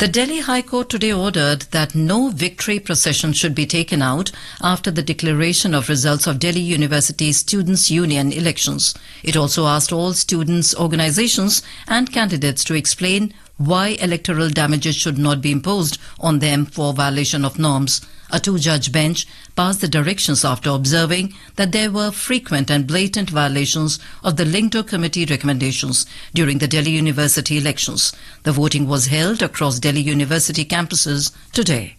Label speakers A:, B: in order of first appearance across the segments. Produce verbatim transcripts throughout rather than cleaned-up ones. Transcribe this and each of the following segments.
A: The Delhi High Court today ordered that no victory procession should be taken out after the declaration of results of Delhi University Students' Union elections. It also asked all students' organizations and candidates to explain why electoral damages should not be imposed on them for violation of norms. A two-judge bench passed the directions after observing that there were frequent and blatant violations of the Lingdo Committee recommendations during the Delhi University elections. The voting was held across Delhi University campuses today.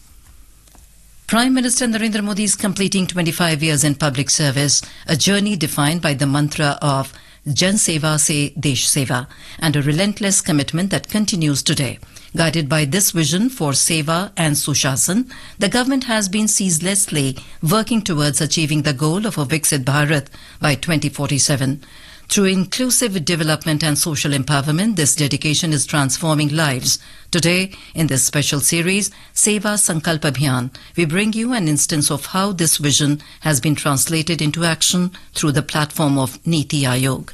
A: Prime Minister Narendra Modi is completing twenty-five years in public service, a journey defined by the mantra of Jan Seva Se Desh Seva and a relentless commitment that continues today. Guided by this vision for Seva and Sushasan, the government has been ceaselessly working towards achieving the goal of a Viksit Bharat by twenty forty-seven. Through inclusive development and social empowerment, this dedication is transforming lives. Today, in this special series, Seva Sankalp Abhiyan, we bring you an instance of how this vision has been translated into action through the platform of Niti Aayog.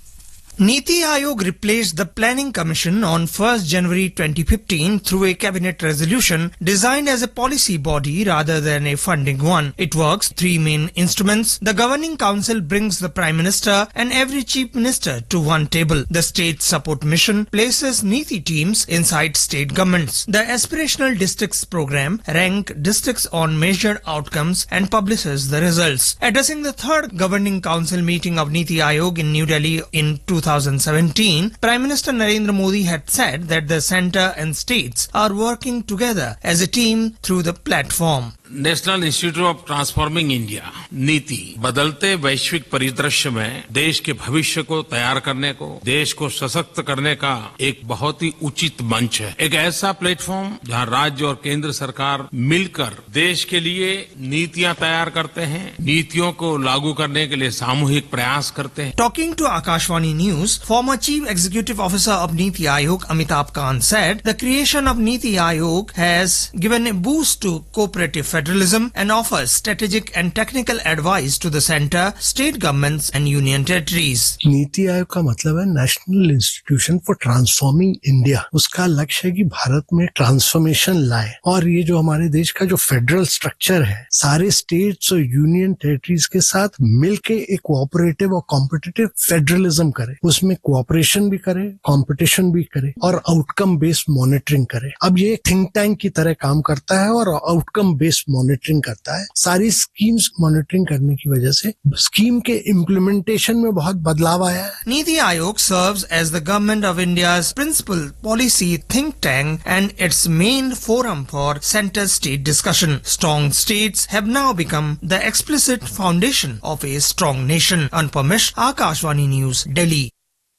B: Niti Aayog replaced the Planning Commission on first January twenty fifteen through a cabinet resolution designed as a policy body rather than a funding one. It works three main instruments. The Governing Council brings the Prime Minister and every Chief Minister to one table. The State Support Mission places Niti teams inside state governments. The Aspirational Districts program ranks districts on measured outcomes and publishes the results. Addressing the third Governing Council meeting of Niti Aayog in New Delhi in two thousand seventeen, Prime Minister Narendra Modi had said that the centre and states are working together as a team through the platform.
C: National institute of transforming India नीति बदलते वैश्विक परिदृश्य में देश के भविष्य को तैयार करने को, देश को सशक्त करने का एक बहुत ही उचित मंच है। एक ऐसा प्लेटफॉर्म जहां राज्य और केंद्र सरकार मिलकर देश के लिए नीतियां तैयार करते हैं, नीतियों को लागू करने के लिए सामूहिक प्रयास करते हैं।
B: Talking to Akashvani News, former Chief Executive Officer of Niti Aayog Amitabh Kant said the creation of Niti Aayog has given a boost to cooperative federalism and offers strategic and technical advice to the centre, state governments and union territories.
D: NITI Aayog का मतलब है national institution for transforming India. उसका लक्ष्य है कि भारत में transformation लाए और ये जो हमारे देश का जो फेडरल स्ट्रक्चर है, सारे स्टेट्स और यूनियन टेरिटरीज के साथ मिलके एक कोऑपरेटिव और कॉम्पिटिटिव फेडरलिज्म करे, उसमें कोऑपरेशन भी करे, कंपटीशन भी करे और आउटकम बेस्ड मॉनिटरिंग करे। अब ये थिंक टैंक की तरह काम करता है और आउटकम बेस्ड मॉनिटरिंग करता है। सारी स्कीम्स मॉनिटरिंग करने की वजह से स्कीम के इम्प्लीमेंटेशन में बहुत बदलाव आया है।
B: Niti Aayog serves as the Government of India's principal policy think tank and its main forum for center-state discussion. Strong states have now become the explicit foundation of a strong nation. Anupam Mishra, Akashvani News, Delhi.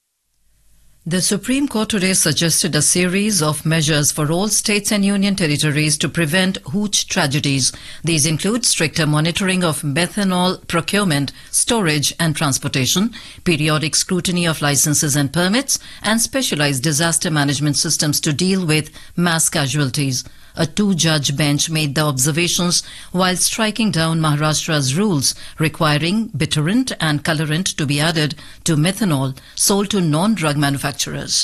A: The Supreme Court today suggested a series of measures for all states and union territories to prevent hooch tragedies. These include stricter monitoring of methanol procurement, storage and transportation, periodic scrutiny of licenses and permits, and specialized disaster management systems to deal with mass casualties. A two-judge bench made the observations while striking down Maharashtra's rules requiring bitterant and colorant to be added to methanol sold to non-drug manufacturers.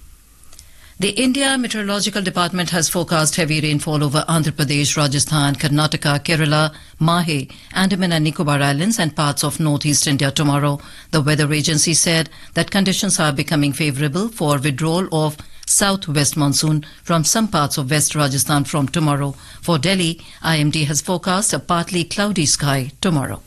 A: The India Meteorological Department has forecast heavy rainfall over Andhra Pradesh, Rajasthan, Karnataka, Kerala, Mahe, Andaman and Nicobar Islands and parts of northeast India tomorrow. The weather agency said that conditions are becoming favourable for withdrawal of southwest monsoon from some parts of West Rajasthan from tomorrow. For Delhi, I M D has forecast a partly cloudy sky tomorrow.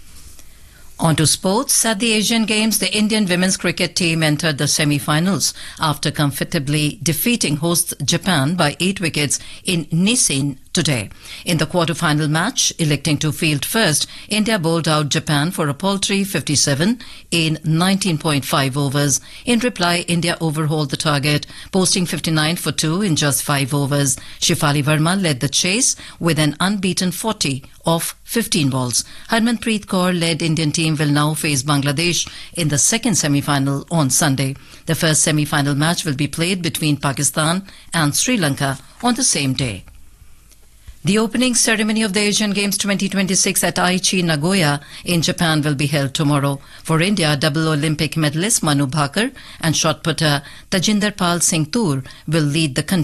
A: On to sports. At the Asian Games, the Indian women's cricket team entered the semi-finals after comfortably defeating hosts Japan by eight wickets in Nissan today. In the quarter-final match, electing to field first, India bowled out Japan for a paltry fifty-seven in nineteen point five overs. In reply, India overhauled the target, posting fifty-nine for two in just five overs. Shefali Verma led the chase with an unbeaten forty of fifteen balls. Harmanpreet Kaur led Indian team will now face Bangladesh in the second semi-final on Sunday. The first semi-final match will be played between Pakistan and Sri Lanka on the same day. The opening ceremony of the Asian Games twenty twenty-six at Aichi, Nagoya in Japan will be held tomorrow. For India, double Olympic medalist Manu Bhaker and shot putter Tajinder Pal Singh Toor will lead the country.